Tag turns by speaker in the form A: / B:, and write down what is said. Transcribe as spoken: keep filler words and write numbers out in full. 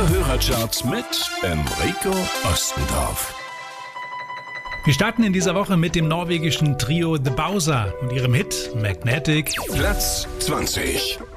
A: Ihre Hörercharts mit Enrico Ostendorf.
B: Wir starten in dieser Woche mit dem norwegischen Trio The Bowser und ihrem Hit Magnetic.
A: Platz zwanzig.